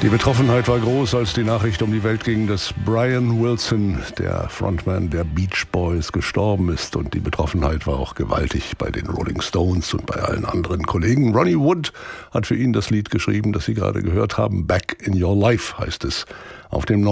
Die Betroffenheit war groß, als die Nachricht um die Welt ging, dass Brian Wilson, der Frontman der Beach Boys, gestorben ist. Und die Betroffenheit war auch gewaltig bei den Rolling Stones und bei allen anderen Kollegen. Ronnie Wood hat für ihn das Lied geschrieben, das Sie gerade gehört haben. Back in Your Life heißt es. Auf dem